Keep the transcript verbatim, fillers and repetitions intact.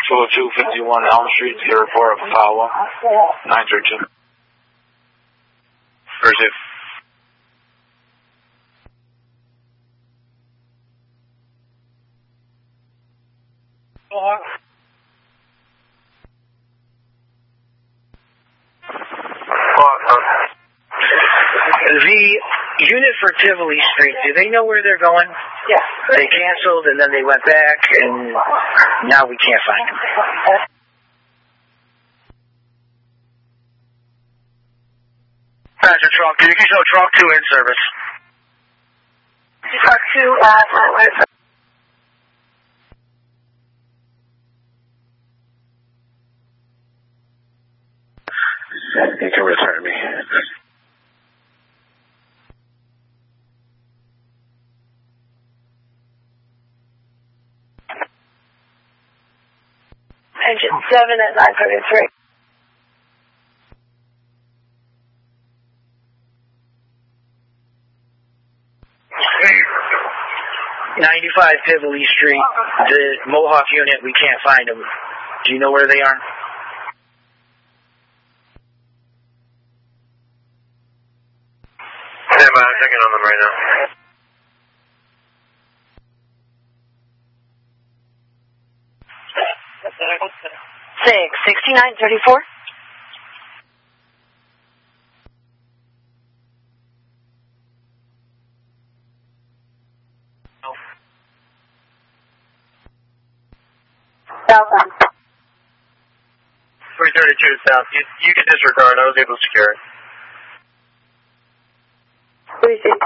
two oh two fifty-one Elm Street, zero four of Fowler, nine three two. Pursuit. The unit for Tivoli Street, do they know where they're going? Yeah. They canceled and then they went back and now we can't find them. Passenger Truck two, you can show Truck two in service. Truck two at where? You can return me. Engine seven at nine thirty-three. ninety-five Tivoli Street, the Mohawk unit, we can't find them. Do you know where they are? Yeah, but I'm checking on them right now. Six, sixty-nine thirty-four. Southbound. three thirty-two south. You, you can disregard. I was able to secure it. Three sixty.